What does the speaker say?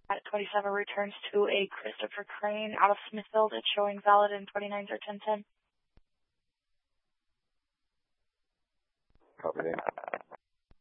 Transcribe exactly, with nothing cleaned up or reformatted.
At twenty-seven returns to a Christopher Crane out of Smithfield. It's showing valid in twenty-nines or ten ten. Copy that.